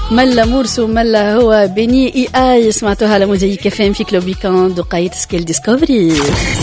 ملا مرسو ملا هو بني اي سمعتوها على موزايك فام في كلوب ويكاند وقايت سكيل ديسكفري.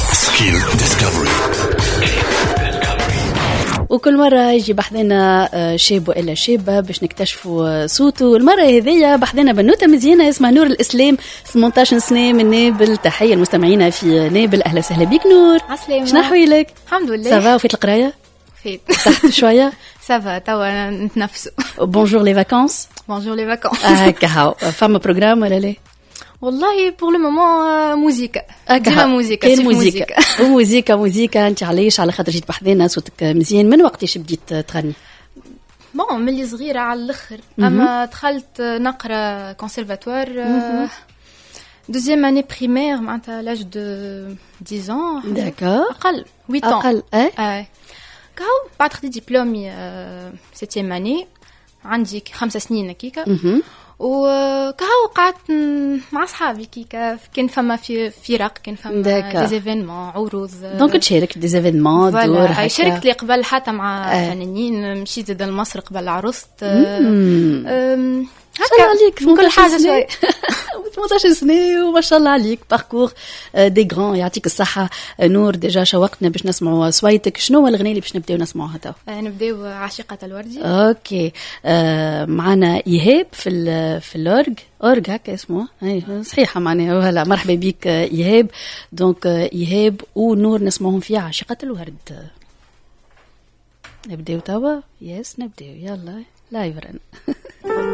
وكل مرة يجي بحذنا شاب وإلا شابة باش نكتشفوا صوته. المرة هذية بحذنا بنوتة مزيانة اسمها نور الإسلام 18 سنة من نابل. تحية المستمعين في نابل. أهلا وسهلا بك نور. عسلامة. شنو أحوالك؟ الحمد لله. سافا وفيت القراية؟ فيت. تحت شوية؟ سافا توا نتنفسوا. بونجور لي فاكونس. بونجور لي فاكونس. هاو فما بروجرام ولا لا؟ والله بور لو مومون موزيكا. ديما موزيكا. موزيكا. انت علاش على خاطر جيت بحذنا صوتك مزيان؟ من وقتاش بديت تغني؟ بون ملي صغيرة على الآخر. أما دخلت نقرا كونسيرفاتوار دوزيام اني بريمير معناتها لاج دو 10 ans. داكور. أقل 8 ans. أقل كاو بعد خديت دبلومي 7 اني عندي 5 سنين هكيكا. وكاو قعدت مع صحابي كيكا كان فما في فرق كان فما ديزيفينمون عروض دونك تشارك ديزيفينمون دور هكا. شاركت لي قبل حتى مع فنانين مشيت زاد لمصر قبل عرست هكا عليك من كل حاجه شوي 18 سنه وما شاء الله عليك باركور دي غران. يعطيك الصحه نور. ديجا شوقتنا باش نسمعوا صويتك. شنو هو الغناء اللي باش نبداو نسمعوها تو؟ نبداو عاشقة الوردي. اوكي. معنا ايهاب في الأورج هكا اسمه. اي صحيحه معناها. وهلا مرحبا بك ايهاب. دونك ايهاب ونور نسمعهم في عاشقة الورد. نبداو توا. يس نبداو يلا لايف رن.